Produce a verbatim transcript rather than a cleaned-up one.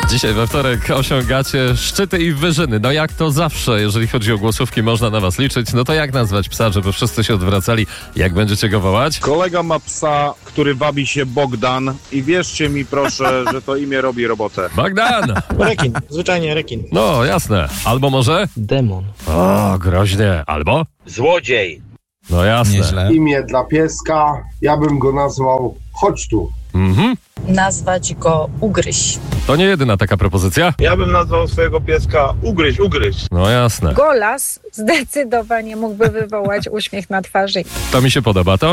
Dzisiaj we wtorek osiągacie szczyty i wyżyny. No jak to zawsze, jeżeli chodzi o głosówki, można na was liczyć. No to jak nazwać psa, żeby wszyscy się odwracali? Jak będziecie go wołać? Kolega ma psa, który wabi się Bogdan i wierzcie mi proszę, że to imię robi robotę. Bogdan! Rekin, zwyczajnie rekin. No jasne. Albo może? Demon. O, groźnie. Albo? Złodziej. No jasne. Nieźle. Imię dla pieska, ja bym go nazwał Chodź tu. Mhm. Nazwać go Ugryź. To nie jedyna taka propozycja? Ja bym nazwał swojego pieska Ugryź, Ugryź. No jasne. Golas zdecydowanie mógłby wywołać uśmiech na twarzy. To mi się podoba. To